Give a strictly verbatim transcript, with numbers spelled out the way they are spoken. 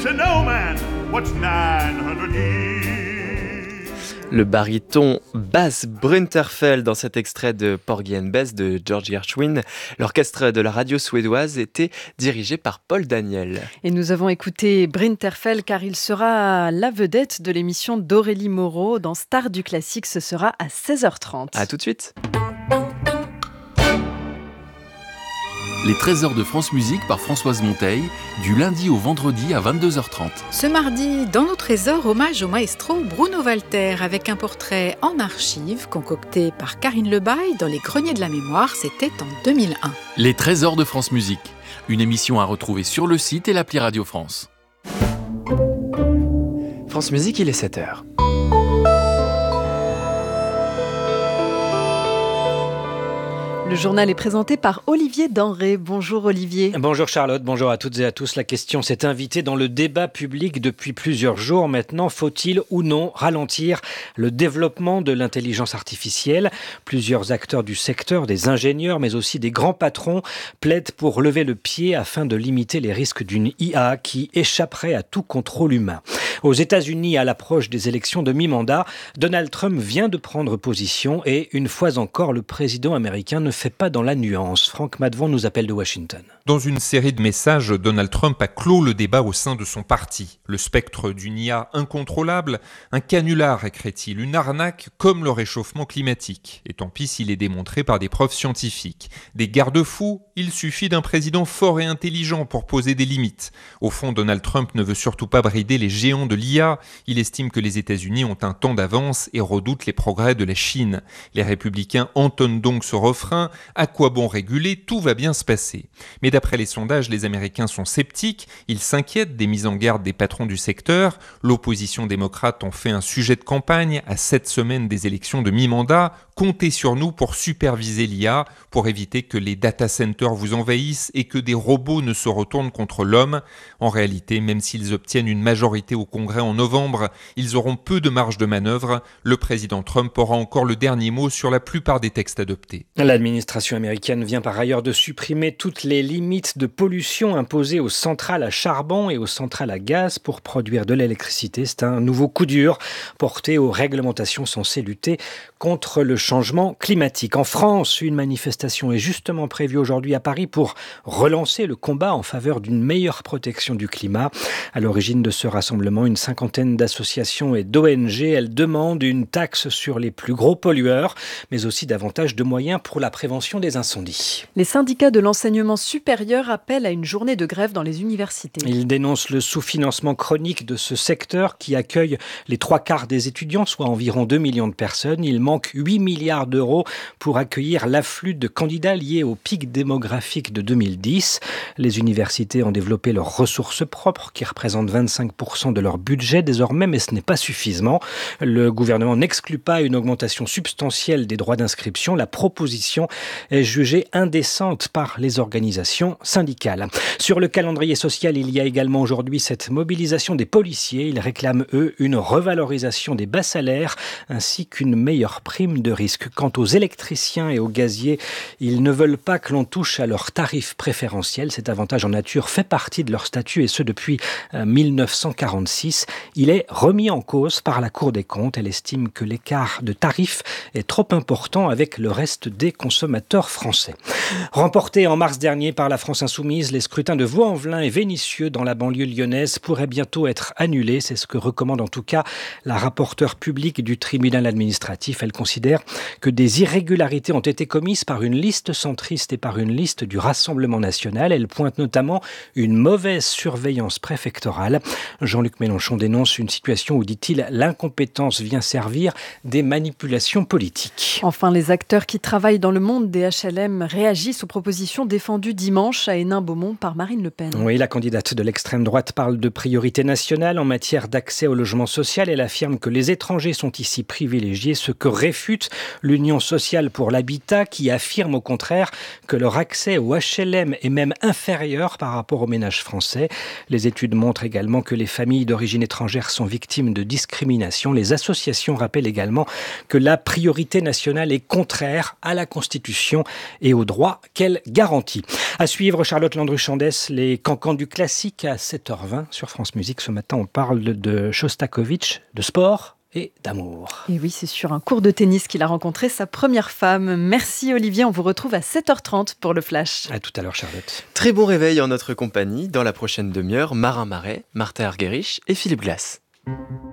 should know, man, what's nine hundred years? Le baryton Bas Brunterfeld dans cet extrait de Porgy and Bess de George Gershwin. L'orchestre de la radio suédoise était dirigé par Paul Daniel. Et nous avons écouté Brunterfeld car il sera la vedette de l'émission d'Aurélie Moreau dans Star du classique. Ce sera à seize heures trente. A tout de suite. Les trésors de France Musique par Françoise Monteil, du lundi au vendredi à vingt-deux heures trente. Ce mardi, dans nos trésors, hommage au maestro Bruno Walter avec un portrait en archives concocté par Karine Lebaille dans les Greniers de la Mémoire, c'était en deux mille un. Les trésors de France Musique, une émission à retrouver sur le site et l'appli Radio France. France Musique, il est sept heures. Le journal est présenté par Olivier Denré. Bonjour Olivier. Bonjour Charlotte, bonjour à toutes et à tous. La question s'est invitée dans le débat public depuis plusieurs jours maintenant. Faut-il ou non ralentir le développement de l'intelligence artificielle ? Plusieurs acteurs du secteur, des ingénieurs mais aussi des grands patrons plaident pour lever le pied afin de limiter les risques d'une I A qui échapperait à tout contrôle humain. Aux États-Unis, à l'approche des élections de mi-mandat, Donald Trump vient de prendre position et une fois encore, le président américain ne fait pas dans la nuance. Franck Madvon nous appelle de Washington. Dans une série de messages, Donald Trump a clos le débat au sein de son parti. Le spectre d'une I A incontrôlable, un canular, écrit-il, une arnaque comme le réchauffement climatique. Et tant pis s'il est démontré par des preuves scientifiques. Des garde-fous, il suffit d'un président fort et intelligent pour poser des limites. Au fond, Donald Trump ne veut surtout pas brider les géants de l'I A. Il estime que les États-Unis ont un temps d'avance et redoute les progrès de la Chine. Les républicains entonnent donc ce refrain. À quoi bon réguler ? Tout va bien se passer. Mais d'après les sondages, les Américains sont sceptiques. Ils s'inquiètent des mises en garde des patrons du secteur. L'opposition démocrate en fait un sujet de campagne à sept semaines des élections de mi-mandat. Comptez sur nous pour superviser l'I A, pour éviter que les data centers vous envahissent et que des robots ne se retournent contre l'homme. En réalité, même s'ils obtiennent une majorité au Congrès en novembre, ils auront peu de marge de manœuvre. Le président Trump aura encore le dernier mot sur la plupart des textes adoptés. L'administration américaine vient par ailleurs de supprimer toutes les limites de pollution imposées aux centrales à charbon et aux centrales à gaz pour produire de l'électricité. C'est un nouveau coup dur porté aux réglementations censées lutter contre le changement climatique. En France, une manifestation est justement prévue aujourd'hui à Paris pour relancer le combat en faveur d'une meilleure protection du climat. À l'origine de ce rassemblement, une cinquantaine d'associations et d'O N G. Elles demandent une taxe sur les plus gros pollueurs, mais aussi davantage de moyens pour la prévention des incendies. Les syndicats de l'enseignement supérieur appellent à une journée de grève dans les universités. Ils dénoncent le sous-financement chronique de ce secteur qui accueille les trois quarts des étudiants, soit environ deux millions de personnes. Il manque huit milliards d'euros pour accueillir l'afflux de candidats liés au pic démographique de deux mille dix. Les universités ont développé leurs ressources propres qui représentent vingt-cinq pour cent de leur budget désormais, mais ce n'est pas suffisant. Le gouvernement n'exclut pas une augmentation substantielle des droits d'inscription. La proposition est jugée indécente par les organisations syndicales. Sur le calendrier social, il y a également aujourd'hui cette mobilisation des policiers. Ils réclament, eux, une revalorisation des bas salaires ainsi qu'une meilleure prime de risque. Quant aux électriciens et aux gaziers, ils ne veulent pas que l'on touche à leurs tarifs préférentiels. Cet avantage en nature fait partie de leur statut et ce depuis mille neuf cent quarante-six. Il est remis en cause par la Cour des comptes. Elle estime que l'écart de tarifs est trop important avec le reste des consommateurs français. Remportés en mars dernier par la France Insoumise, les scrutins de Vaux-en-Velin et Vénissieux dans la banlieue lyonnaise pourraient bientôt être annulés. C'est ce que recommande en tout cas la rapporteure publique du tribunal administratif. Elle considère que des irrégularités ont été commises par une liste centriste et par une liste du Rassemblement national. Elle pointe notamment une mauvaise surveillance préfectorale. Jean-Luc Mélenchon dénonce une situation où, dit-il, l'incompétence vient servir des manipulations politiques. Enfin, les acteurs qui travaillent dans le monde des H L M réagissent aux propositions défendues dimanche à Hénin-Beaumont par Marine Le Pen. Oui, la candidate de l'extrême droite parle de priorité nationale en matière d'accès au logement social. Elle affirme que les étrangers sont ici privilégiés, ce que réfute l'Union sociale pour l'habitat qui affirme au contraire que leur accès au H L M est même inférieur par rapport aux ménages français. Les études montrent également que les familles de d'origine étrangère sont victimes de discrimination. Les associations rappellent également que la priorité nationale est contraire à la Constitution et aux droits qu'elle garantit. À suivre, Charlotte Landru-Chandès, les cancans du classique à sept heures vingt sur France Musique. Ce matin, on parle de Shostakovich, de sport et d'amour. Et oui, c'est sur un cours de tennis qu'il a rencontré sa première femme. Merci Olivier, on vous retrouve à sept heures trente pour le Flash. À tout à l'heure Charlotte. Très bon réveil en notre compagnie. Dans la prochaine demi-heure, Marin Marais, Martha Argerich et Philippe Glass.